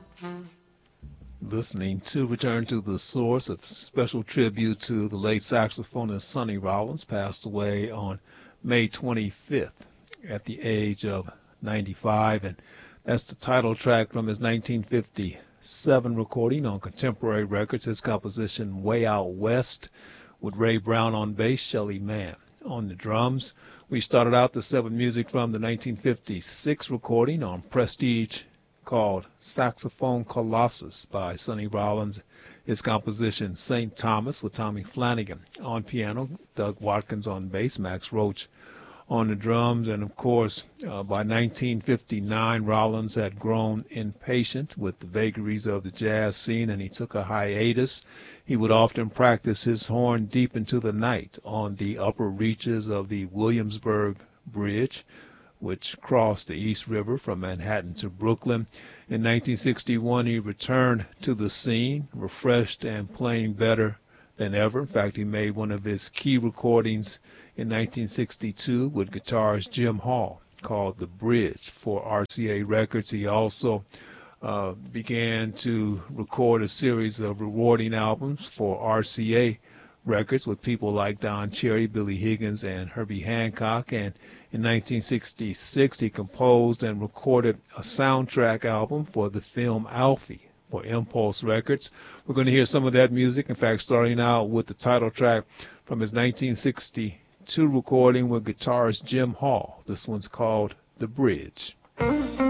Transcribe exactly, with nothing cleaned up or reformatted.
Listening to Return to the Source, a special tribute to the late saxophonist Sonny Rollins, passed away on May twenty-fifth at the age of ninety-five, and that's the title track from his nineteen fifty-seven recording on Contemporary Records, his composition Way Out West, with Ray Brown on bass, Shelly Manne on the drums. We started out the set with music from the nineteen fifty-six recording on Prestige called Saxophone Colossus by Sonny Rollins, his composition Saint Thomas with Tommy Flanagan on piano, Doug Watkins on bass, Max Roach on the drums, and of course uh, by nineteen fifty-nine Rollins had grown impatient with the vagaries of the jazz scene and he took a hiatus. He would often practice his horn deep into the night on the upper reaches of the Williamsburg Bridge, which crossed the East River from Manhattan to Brooklyn. In nineteen sixty-one, he returned to the scene, refreshed and playing better than ever. In fact, he made one of his key recordings in nineteen sixty-two with guitarist Jim Hall called The Bridge for R C A Records. He also uh, began to record a series of rewarding albums for R C A Records with people like Don Cherry, Billy Higgins, and Herbie Hancock. And in nineteen sixty-six, he composed and recorded a soundtrack album for the film Alfie for Impulse Records. We're going to hear some of that music, in fact, starting out with the title track from his nineteen sixty-two recording with guitarist Jim Hall. This one's called The Bridge.